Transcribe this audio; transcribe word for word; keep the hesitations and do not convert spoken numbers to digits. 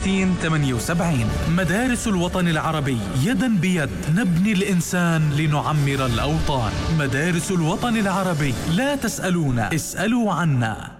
وستين ثمانية وسبعين. مدارس الوطن العربي، يدا بيد نبني الإنسان لنعمر الأوطان. مدارس الوطن العربي، لا تسألونا، اسألوا عنا.